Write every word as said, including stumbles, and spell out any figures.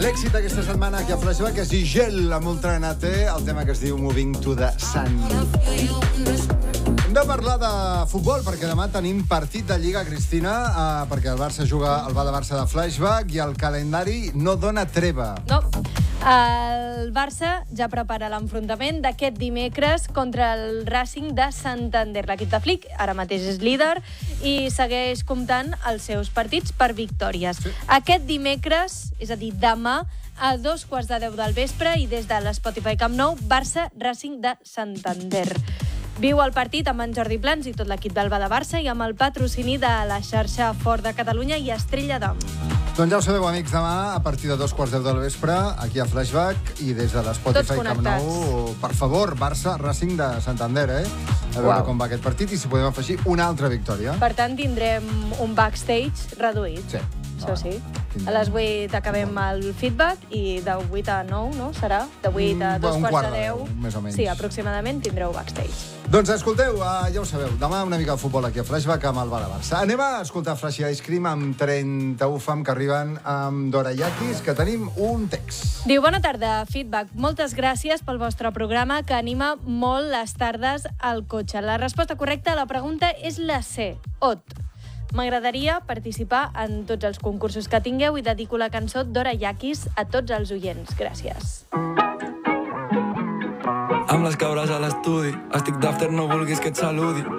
èxit aquesta setmana aquí a Flashback és Gel amb Ultranate, el tema que es diu Moving to the Sun. Hem de parlar de futbol perquè demà tenim partit de Lliga, Cristina, eh, perquè el Barça juga al Bar de Barça de Flashback i el calendari no dona treva. No. El Barça ja prepara l'enfrontament d'aquest dimecres contra el Racing de Santander. L'equip de Flick ara mateix és líder i segueix comptant els seus partits per victòries. Sí. Aquest dimecres, és a dir, demà, a dos quarts de deu del vespre i des de l'Spotify Camp Nou, Barça Racing de Santander. Viu el partit amb en Jordi Plans i tot l'equip del Bar de Barça i amb el patrocini de la xarxa Ford de Catalunya i Estrella d'Am. Doncs ja ho sabeu, amics, demà a partir de dos quarts deu del vespre, aquí a Flashback i des de l'Spotify Camp Nou, per favor, Barça Racing de Santander, eh? A veure Uau. com va aquest partit i si podem afegir una altra victòria. Per tant, tindrem un backstage reduït. Sí. Això sí. A les vuit acabem el feedback i de vuit a nou, no? Serà? De vuit a dos quarts de deu. Més o menys. Sí, aproximadament tindreu backstage. Doncs escolteu, uh, ja ho sabeu, demà una mica de futbol aquí a Flashback amb el Bar de Barça. Anem a escoltar Flash Ice Cream amb trenta-u fam que arriben amb Dorayakis, que tenim un text. Diu, bona tarda, feedback. Moltes gràcies pel vostre programa que anima molt les tardes al cotxe. La resposta correcta a la pregunta és la C, O T. M'agradaria participar en tots els concursos que tingueu i dedico la cançó Dorayakis a tots els oients. Gràcies. Amb les cabres a l'estudi, estic d'after, no vulguis que et saludi.